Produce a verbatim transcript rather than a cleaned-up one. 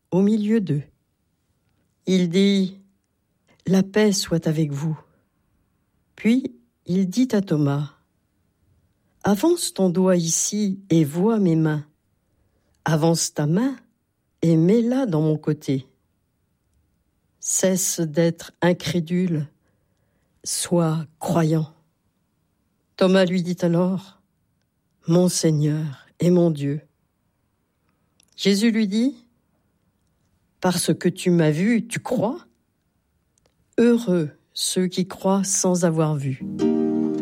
au milieu d'eux. Il dit « La paix soit avec vous ». Puis il dit à Thomas « Avance ton doigt ici et vois mes mains. Avance ta main et mets-la dans mon côté. Cesse d'être incrédule, sois croyant. » Thomas lui dit alors « Mon Seigneur et mon Dieu. » Jésus lui dit « Parce que tu m'as vu, tu crois ? Heureux ceux qui croient sans avoir vu. »